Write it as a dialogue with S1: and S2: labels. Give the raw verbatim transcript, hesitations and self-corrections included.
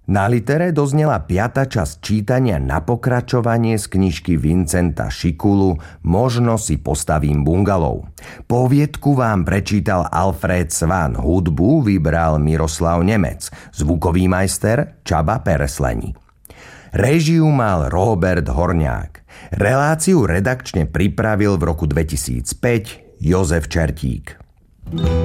S1: Na litere doznela piata časť čítania na pokračovanie z knižky Vincenta Šikulu Možno si postavím bungalov. Poviedku vám prečítal Alfred Svan, hudbu vybral Miroslav Nemec, zvukový majster Csaba Peresleni. Réžiu mal Róbert Horňák. Reláciu redakčne pripravil v roku dvetisícpäť Jozef Čertík.